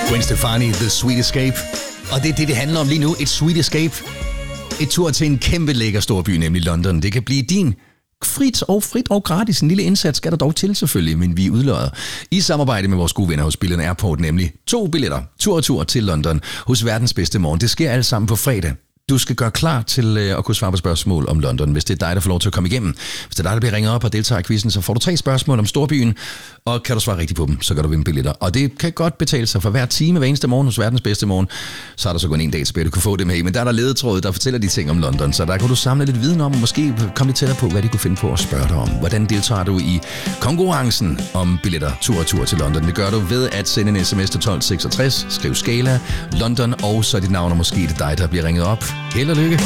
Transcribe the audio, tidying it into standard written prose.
Gwen Stefani, The Sweet Escape. Og det er det handler om lige nu. Et Sweet Escape. Et tur til en kæmpe lækker storby, nemlig London. Det kan blive din frit og gratis. En lille indsats skal der dog til selvfølgelig, men vi udløjer i samarbejde med vores gode venner hos Billund Airport, nemlig 2 billetter tur til London hos verdens bedste morgen. Det sker alt sammen på fredag. Du skal gøre klar til at kunne svare på spørgsmål om London, hvis det er dig, der får lov til at komme igennem. Hvis det er dig, der bliver ringet op og deltager i quizzen, så får du 3 spørgsmål om storbyen, og kan du svare rigtigt på dem, så kan du vinde billetter. Og det kan godt betale sig for hver time hver eneste morgen hos verdens bedste morgen. Så er der så kun en dag tilbage, du kan få det med. Men der er der ledetråd, der fortæller de ting om London, så der kan du samle lidt viden om, og måske komme lidt tættere på, hvad de kunne finde på at spørge dig om. Hvordan deltager du i konkurrencen om billetter tur til London? Det gør du ved at sende en sms til 1266, skriv Skala, London, og så dit navn, og måske det dig, der bliver ringet op. Held og lykke.